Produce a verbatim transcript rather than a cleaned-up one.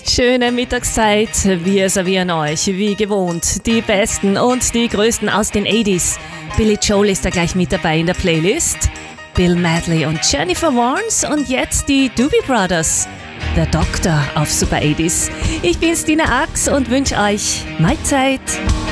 Schöne Mittagszeit, wir servieren euch wie gewohnt die besten und die größten aus den achtziger. Billy Joel ist da gleich mit dabei in der Playlist, Bill Medley und Jennifer Warnes und jetzt die Doobie Brothers, der Doktor auf Super achtziger. Ich bin's, Dina Ax, und wünsche euch Mahlzeit.